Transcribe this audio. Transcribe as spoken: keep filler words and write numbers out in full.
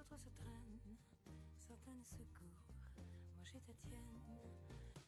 d'autres se traînent, certaines se courent. Moi j'ai ta tienne.